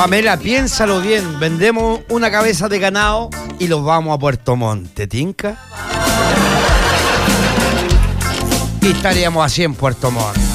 Pamela, piénsalo bien. Vendemos una cabeza de ganado y los vamos a Puerto Montt. ¿Te tinca? Y estaríamos así en Puerto Montt.